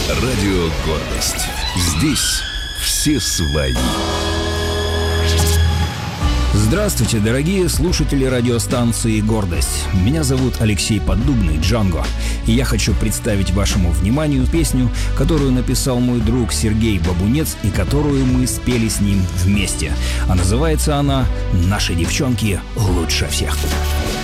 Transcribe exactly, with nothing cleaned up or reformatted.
Радио «Гордость». Здесь все свои. Здравствуйте, дорогие слушатели радиостанции «Гордость». Меня зовут Алексей Поддубный, Джанго. И я хочу представить вашему вниманию песню, которую написал мой друг Сергей Бабунец и которую мы спели с ним вместе. А называется она «Наши девчонки лучше всех».